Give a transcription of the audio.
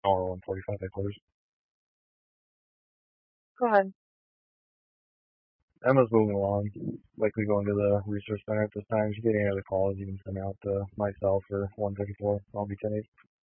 Hour 145 headquarters. Go ahead. Emma's moving along, likely going to the research center at this time. She's getting other calls, even sent out to myself for 154. I'll be 10